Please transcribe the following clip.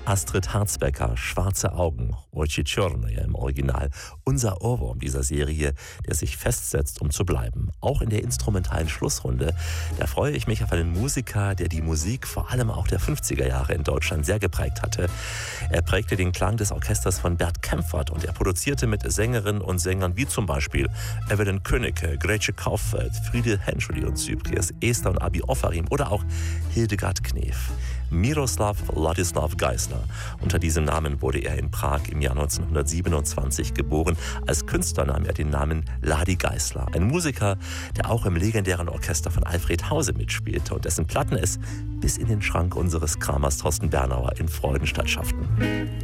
Astrid Harzbecker, Schwarze Augen, Oczy czarne im Original. Unser Ohrwurm dieser Serie, der sich festsetzt, um zu bleiben. Auch in der instrumentalen Schlussrunde. Da freue ich mich auf einen Musiker, der die Musik vor allem auch der 50er Jahre in Deutschland sehr geprägt hatte. Er prägte den Klang des Orchesters von Bert Kaempfert und er produzierte mit Sängerinnen und Sängern wie zum Beispiel Evelyn Könnecke, Gretchen Kauffeld, Friedel Henscheli und Cyprius, Esther und Abi Offarim oder auch Hildegard Knef. Miroslav Ladislav Geisler. Unter diesem Namen wurde er in Prag im Jahr 1927 geboren. Als Künstler nahm er den Namen Ladi Geisler. Ein Musiker, der auch im legendären Orchester von Alfred Hause mitspielte und dessen Platten es bis in den Schrank unseres Kramers Thorsten Bernauer in Freudenstadt schafften.